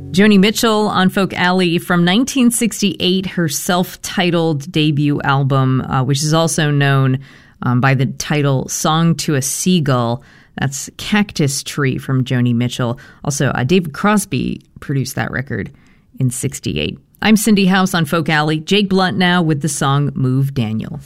Joni Mitchell on Folk Alley from 1968, her self-titled debut album, which is also known by the title Song to a Seagull. That's Cactus Tree from Joni Mitchell. Also, David Crosby produced that record in 68. I'm Cindy House on Folk Alley. Jake Blunt now with the song Move Daniel.